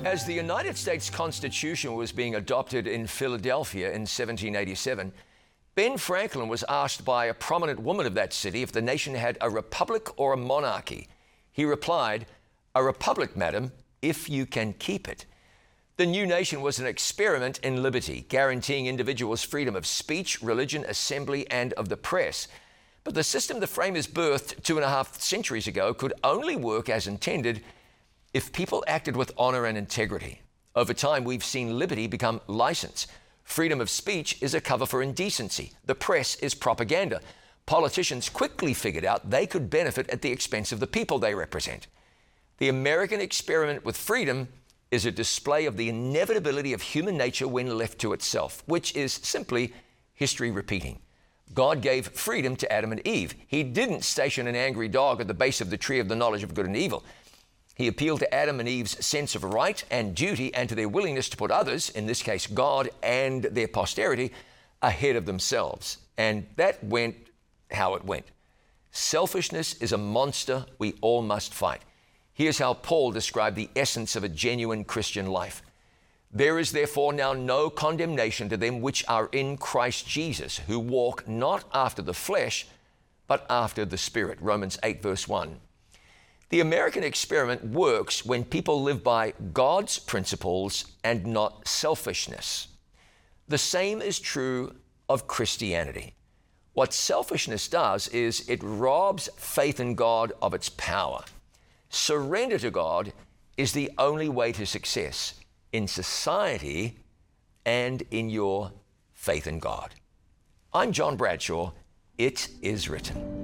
As the United States Constitution was being adopted in Philadelphia in 1787, Ben Franklin was asked by a prominent woman of that city if the nation had a republic or a monarchy. He replied, "A republic, madam, if you can keep it." The new nation was an experiment in liberty, guaranteeing individuals freedom of speech, religion, assembly, and of the press. But the system the framers birthed 2.5 centuries ago could only work as intended if people acted with honor and integrity. Over time, we've seen liberty become license. Freedom of speech is a cover for indecency. The press is propaganda. Politicians quickly figured out they could benefit at the expense of the people they represent. The American experiment with freedom is a display of the inevitability of human nature when left to itself, which is simply history repeating. God gave freedom to Adam and Eve. He didn't station an angry dog at the base of the tree of the knowledge of good and evil. He appealed to Adam and Eve's sense of right and duty and to their willingness to put others, in this case God and their posterity, ahead of themselves. And that went how it went. Selfishness is a monster we all must fight. Here's how Paul described the essence of a genuine Christian life. "There is therefore now no condemnation to them which are in Christ Jesus, who walk not after the flesh, but after the Spirit." Romans 8, verse 1. The American experiment works when people live by God's principles and not selfishness. The same is true of Christianity. What selfishness does is it robs faith in God of its power. Surrender to God is the only way to success in society and in your faith in God. I'm John Bradshaw. It is written.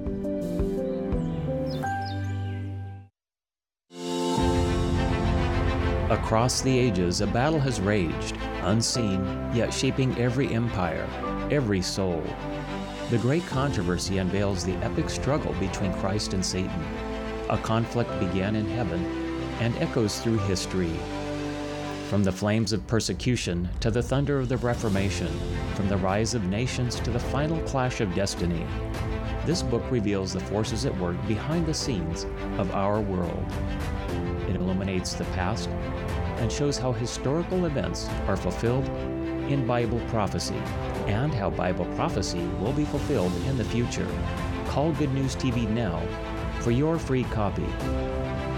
Across the ages, a battle has raged, unseen, yet shaping every empire, every soul. The great controversy unveils the epic struggle between Christ and Satan. A conflict began in heaven and echoes through history. From the flames of persecution to the thunder of the Reformation, from the rise of nations to the final clash of destiny, this book reveals the forces at work behind the scenes of our world. It illuminates the past and shows how historical events are fulfilled in Bible prophecy and how Bible prophecy will be fulfilled in the future. Call Good News TV now for your free copy.